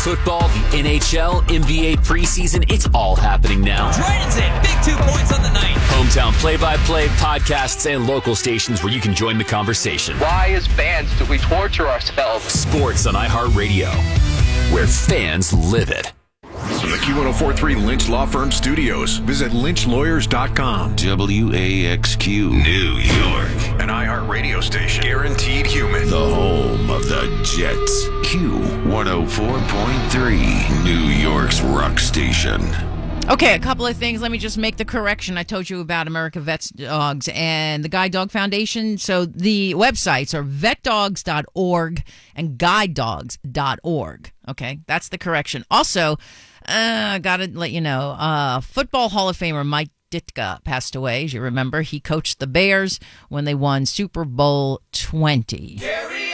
football, the NHL, NBA preseason, it's all happening now. Dragons in, big 2 points on the night. Hometown play-by-play, podcasts, and local stations where you can join the conversation. Why, as fans, do we torture ourselves? Sports on iHeartRadio, where fans live it. The Q1043 Lynch Law Firm Studios. Visit lynchlawyers.com. WAXQ, New York. An iHeartRadio station. Guaranteed human. The home of the Jets. Q104.3, New York's rock station. Okay, a couple of things. Let me just make the correction. I told you about America Vets Dogs and the Guide Dog Foundation. So the websites are vetdogs.org and guidedogs.org. Okay, that's the correction. Also, got to let you know, Football Hall of Famer Mike Ditka passed away. As you remember, he coached the Bears when they won Super Bowl 20.